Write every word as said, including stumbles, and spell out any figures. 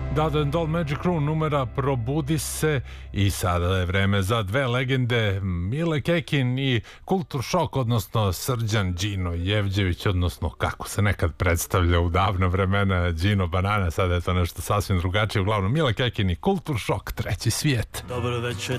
Dada and Doll Magic Room numera Probudi se i sada je vreme za dve legende, Mile Kekin i Kultur Šok, odnosno Srđan Đino Jevđević, odnosno kako se nekad predstavlja u davna vremena Đino Banana, sada je to nešto sasvim drugačije. Uglavnom Mile Kekin i Kultur Šok, Treći svijet. Dobro večer